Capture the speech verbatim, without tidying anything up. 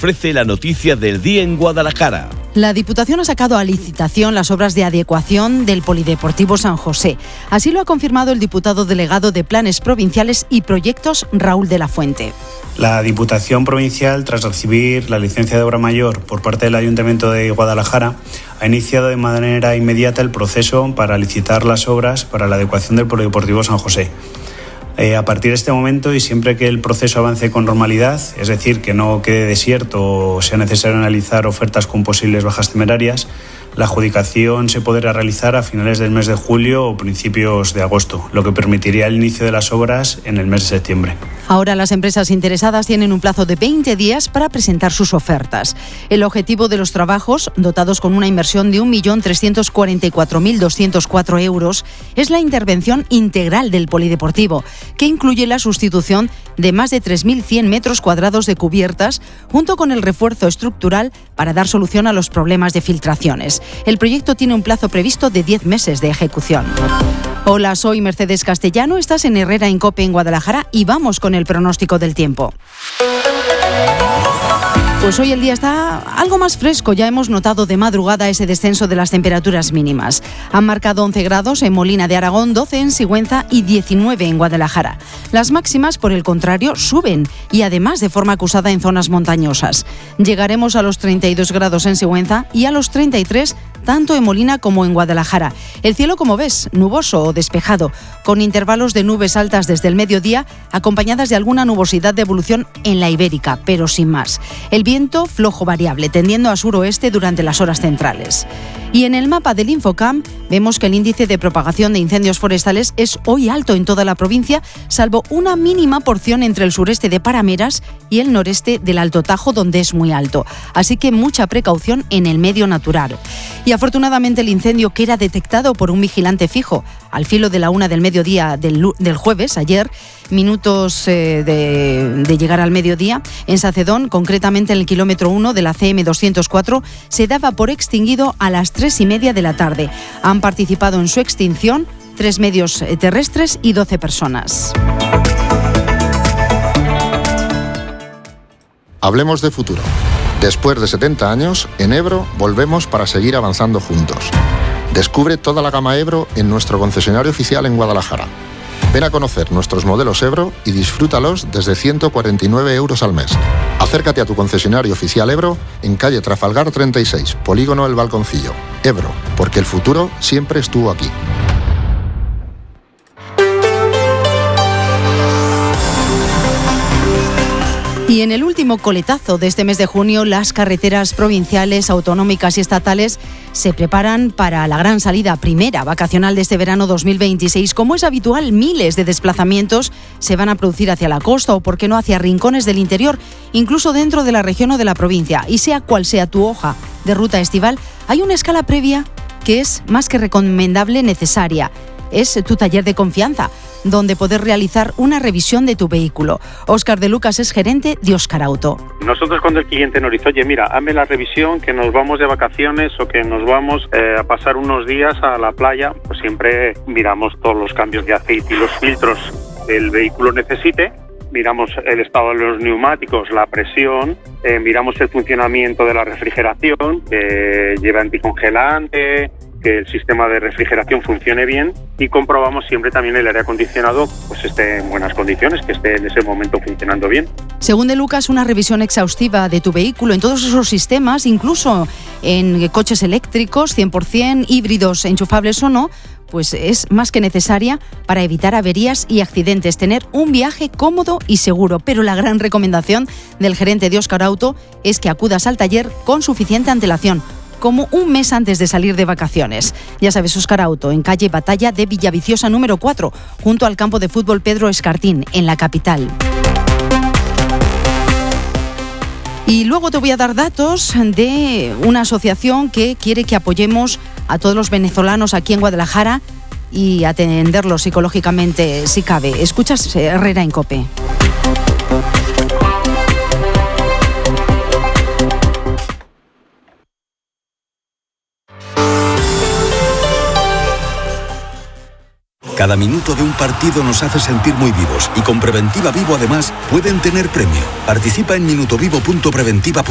ofrece la noticia del día en Guadalajara. La Diputación ha sacado a licitación las obras de adecuación del Polideportivo San José. Así lo ha confirmado el diputado delegado de Planes Provinciales y Proyectos, Raúl de la Fuente. La Diputación Provincial, tras recibir la licencia de obra mayor por parte del Ayuntamiento de Guadalajara, ha iniciado de manera inmediata el proceso para licitar las obras para la adecuación del Polideportivo San José. Eh, a partir de este momento y siempre que el proceso avance con normalidad, es decir, que no quede desierto o sea necesario analizar ofertas con posibles bajas temerarias, la adjudicación se podrá realizar a finales del mes de julio o principios de agosto, lo que permitiría el inicio de las obras en el mes de septiembre. Ahora las empresas interesadas tienen un plazo de veinte días para presentar sus ofertas. El objetivo de los trabajos, dotados con una inversión de un millón trescientos cuarenta y cuatro mil doscientos cuatro euros, es la intervención integral del polideportivo, que incluye la sustitución de más de tres mil cien metros cuadrados de cubiertas, junto con el refuerzo estructural para dar solución a los problemas de filtraciones. El proyecto tiene un plazo previsto de diez meses de ejecución. Hola, soy Mercedes Castellano, estás en Herrera en COPE en Guadalajara y vamos con el pronóstico del tiempo. Pues hoy el día está algo más fresco, ya hemos notado de madrugada ese descenso de las temperaturas mínimas. Han marcado once grados en Molina de Aragón, doce en Sigüenza y diecinueve en Guadalajara. Las máximas, por el contrario, suben y además de forma acusada en zonas montañosas. Llegaremos a los treinta y dos grados en Sigüenza y a los treinta y tres tanto en Molina como en Guadalajara. El cielo, como ves, nuboso o despejado, con intervalos de nubes altas desde el mediodía, acompañadas de alguna nubosidad de evolución en la Ibérica, pero sin más. El viento flojo variable, tendiendo a suroeste durante las horas centrales. Y en el mapa del Infocam vemos que el índice de propagación de incendios forestales es hoy alto en toda la provincia, salvo una mínima porción entre el sureste de Parameras y el noreste del Alto Tajo, donde es muy alto. Así que mucha precaución en el medio natural. Y afortunadamente el incendio, que era detectado por un vigilante fijo al filo de la una del mediodía del, del jueves, ayer, minutos eh, de, de llegar al mediodía, en Sacedón, concretamente en el kilómetro uno de la C M doscientos cuatro, se daba por extinguido a las tres y media de la tarde. Han participado en su extinción tres medios terrestres y doce personas. Hablemos de futuro. Después de setenta años, en Ebro volvemos para seguir avanzando juntos. Descubre toda la gama Ebro en nuestro concesionario oficial en Guadalajara. Ven a conocer nuestros modelos Ebro y disfrútalos desde ciento cuarenta y nueve euros al mes. Acércate a tu concesionario oficial Ebro en calle Trafalgar treinta y seis, Polígono El Balconcillo. Ebro, porque el futuro siempre estuvo aquí. Y en el último coletazo de este mes de junio, las carreteras provinciales, autonómicas y estatales se preparan para la gran salida primera vacacional de este verano dos mil veintiséis. Como es habitual, miles de desplazamientos se van a producir hacia la costa o, por qué no, hacia rincones del interior, incluso dentro de la región o de la provincia. Y sea cual sea tu hoja de ruta estival, hay una escala previa que es más que recomendable, necesaria. Es tu taller de confianza, donde poder realizar una revisión de tu vehículo. Óscar de Lucas es gerente de Óscar Auto. Nosotros, cuando el cliente nos dice, oye, mira, hazme la revisión, que nos vamos de vacaciones o que nos vamos eh, a pasar unos días a la playa, pues siempre miramos todos los cambios de aceite y los filtros que el vehículo necesite. Miramos el estado de los neumáticos, la presión, eh, miramos el funcionamiento de la refrigeración, que lleva anticongelante, que el sistema de refrigeración funcione bien, y comprobamos siempre también el aire acondicionado pues esté en buenas condiciones, que esté en ese momento funcionando bien. Según De Lucas, una revisión exhaustiva de tu vehículo en todos esos sistemas, incluso en coches eléctricos, cien por ciento híbridos, enchufables o no, pues es más que necesaria para evitar averías y accidentes, tener un viaje cómodo y seguro. Pero la gran recomendación del gerente de Óscar Auto es que acudas al taller con suficiente antelación, como un mes antes de salir de vacaciones. Ya sabes, Óscar Auto, en calle Batalla de Villaviciosa número cuatro, junto al campo de fútbol Pedro Escartín, en la capital. Y luego te voy a dar datos de una asociación que quiere que apoyemos a todos los venezolanos aquí en Guadalajara y atenderlos psicológicamente si cabe. Escuchas Herrera en COPE. Cada minuto de un partido nos hace sentir muy vivos y con Preventiva Vivo además pueden tener premio. Participa en minutovivo punto preventiva punto com.